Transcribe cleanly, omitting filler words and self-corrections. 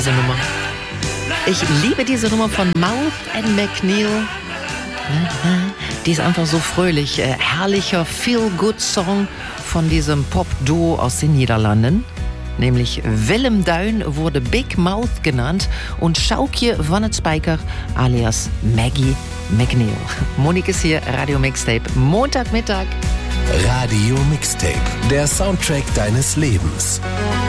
Diese Nummer. Ich liebe diese Nummer von Mouth and McNeil. Die ist einfach so fröhlich. Herrlicher Feel-Good-Song von diesem Pop-Duo aus den Niederlanden. Nämlich Willem Duin wurde Big Mouth genannt und Sjoukje van het Spijker alias Maggie McNeil. Monique ist hier, Radio Mixtape, Montagmittag. Radio Mixtape, der Soundtrack deines Lebens.